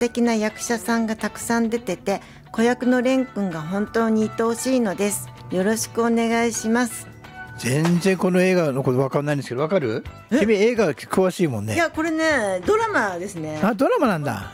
敵な役者さんがたくさん出てて、子役の蓮くんが本当に愛おしいのです。よろしくお願いします。 全然この映画のこと分かんないんですけど、分かる？君映画詳しいもんね。 いやこれねドラマですね。 あ、ドラマなんだ。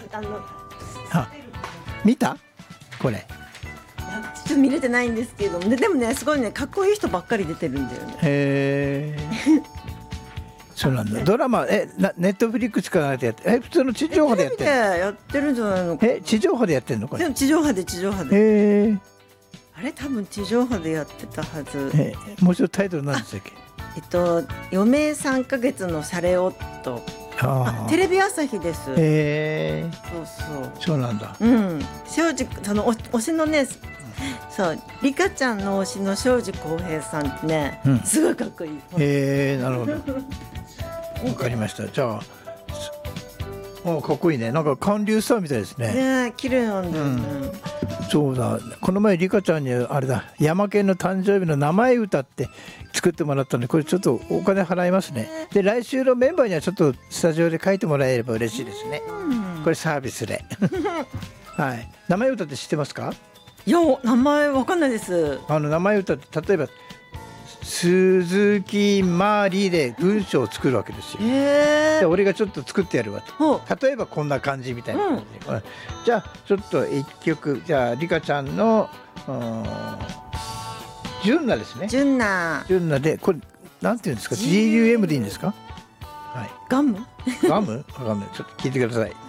見た？これちょっと見れてないんですけども、でもねすごいねかっこいい人ばっかり出てるんだよね。 へえそうなんだ。ドラマネットフリックスかなんてやって普通の地上波でやってる？ やってるんじゃないの？ 地上波でやってるのこれ？ でも地上波でへえあれ多分地上波でやってたはず。 もう一度タイトル何でしたっけ？ 余命3ヶ月のシャレオット。テレビ朝日です。そうそうなんだ。 庄司その推しのね、そうリカちゃんの推しの庄司浩平さんってね、すごいかっこいい。 なるほど。わかりました。じゃあかっこいいね。なんか韓流スターみたいですね。 ね、綺麗なんだよね。 そうだ。この前リカちゃんにあれだ、ヤマケンの誕生日の名前歌って作ってもらったんで、これちょっとお金払いますね。で来週のメンバーにはちょっとスタジオで書いてもらえれば嬉しいですね。これサービスで。はい。名前歌って知ってますか？ いや名前わかんないです。 名前歌って例えば鈴木まりで文章を作るわけですよ。で俺がちょっと作ってやるわけ。例えばこんな感じみたいな感じで、じゃあちょっと一曲、じゃあリカちゃんの純奈ですね。 純奈でこれなんていうんですか？ GUM でいいんですか？はい。 ガムガムちょっと聞いてください。